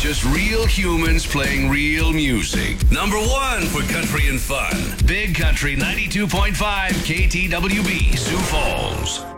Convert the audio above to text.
Just real humans playing real music. Number one for country and fun. Big Country 92.5 KTWB, Sioux Falls.